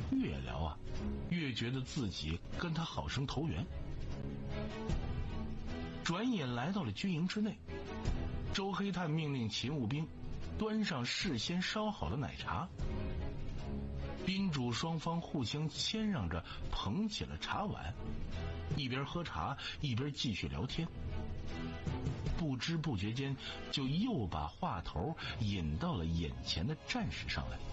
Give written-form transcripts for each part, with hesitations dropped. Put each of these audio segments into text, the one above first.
越聊啊，越觉得自己跟他好生投缘。转眼来到了军营之内，周黑炭命令勤务兵端上事先烧好的奶茶，宾主双方互相谦让着捧起了茶碗，一边喝茶一边继续聊天。不知不觉间，就又把话头引到了眼前的战士上来。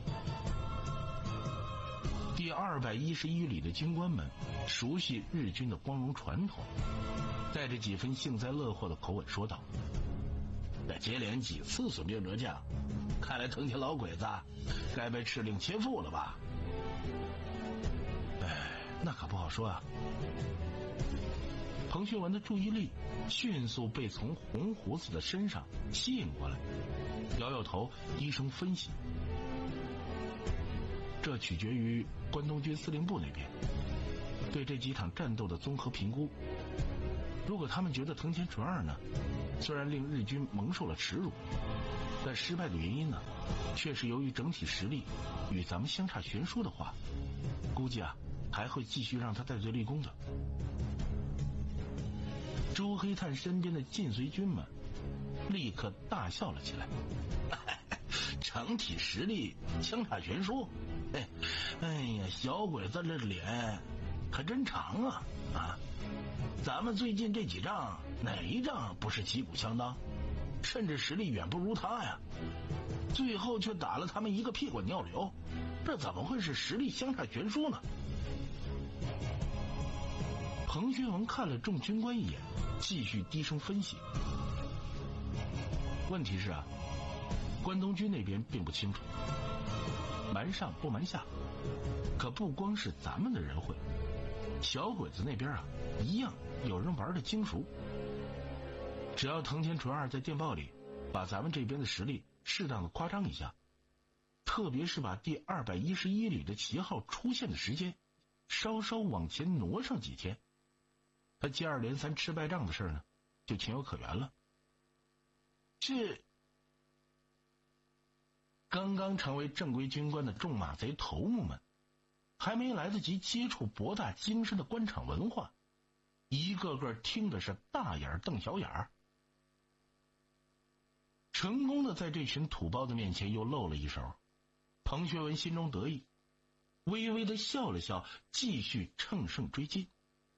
第211旅的军官们熟悉日军的光荣传统，带着几分幸灾乐祸的口吻说道：“这接连几次损兵折将，看来藤田老鬼子该被敕令切腹了吧？”那可不好说啊。彭学文的注意力迅速被从红胡子的身上吸引过来，摇摇头，低声分析：“这取决于关东军司令部那边对这几场战斗的综合评估。如果他们觉得藤田纯二呢，虽然令日军蒙受了耻辱，但失败的原因呢，却是由于整体实力与咱们相差悬殊的话，估计啊还会继续让他戴罪立功的。”周黑炭身边的禁随军们立刻大笑了起来：“整体实力相差悬殊？哎呀，小鬼子这脸可真长啊！咱们最近这几仗哪一仗不是旗鼓相当，甚至实力远不如他呀？最后却打了他们一个屁滚尿流，这怎么会是实力相差悬殊呢？”彭学文看了众军官一眼，继续低声分析：“问题是啊，关东军那边并不清楚，瞒上不瞒下，可不光是咱们的人会，小鬼子那边啊一样有人玩的精熟。只要藤田纯二在电报里把咱们这边的实力适当的夸张一下，特别是把第211旅的旗号出现的时间稍稍往前挪上几天，他接二连三吃败仗的事呢就情有可原了。这刚刚成为正规军官的众马贼头目们还没来得及接触博大精深的官场文化，一个个听的是大眼瞪小眼，成功的在这群土包子面前又露了一手。彭学文心中得意，微微的笑了笑，继续乘胜追击。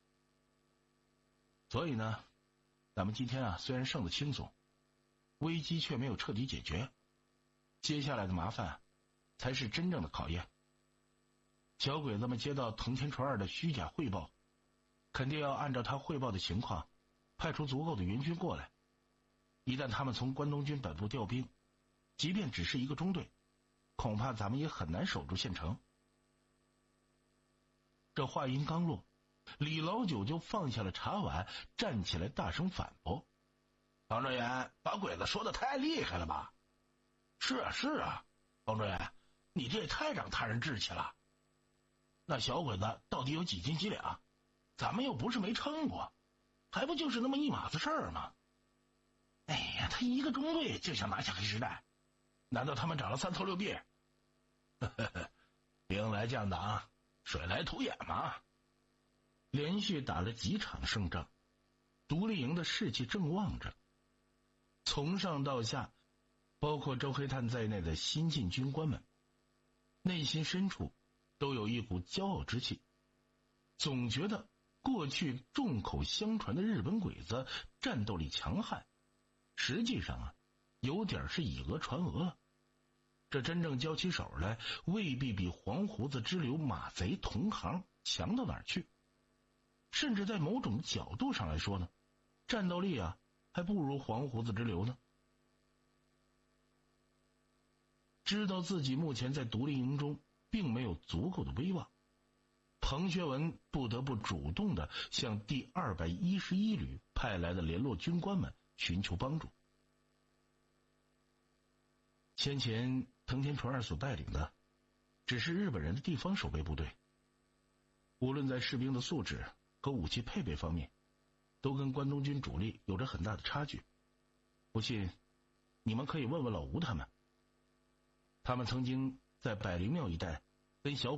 所以呢，咱们今天啊虽然胜得轻松，危机却没有彻底解决，接下来的麻烦才是真正的考验。小鬼子们接到藤田纯二的虚假汇报，肯定要按照他汇报的情况派出足够的援军过来。一旦他们从关东军本部调兵，即便只是一个中队，恐怕咱们也很难守住县城。这话音刚落，李老九就放下了茶碗，站起来大声反驳：“方专员，把鬼子说的太厉害了吧？”“是啊，方专员，你这也太长他人志气了。那小鬼子到底有几斤几两？咱们又不是没称过，还不就是那么一码子事儿吗？哎呀，他一个中队就想拿下黑石寨，难道他们长了三头六臂？兵来将挡，水来土掩嘛。”连续打了几场胜仗，独立营的士气正旺着，从上到下，包括周黑炭在内的新进军官们内心深处都有一股骄傲之气，总觉得过去众口相传的日本鬼子战斗力强悍，实际上啊有点是以讹传讹了，这真正交起手来未必比黄胡子支流马贼同行强到哪儿去，甚至在某种角度上来说呢，战斗力啊还不如黄胡子支流呢。知道自己目前在独立营中并没有足够的威望，彭学文不得不主动的向第211旅派来的联络军官们寻求帮助。先前藤田纯二所带领的只是日本人的地方守备部队，无论在士兵的素质和武器配备方面都跟关东军主力有着很大的差距。不信你们可以问问老吴他们曾经在百灵庙一带跟小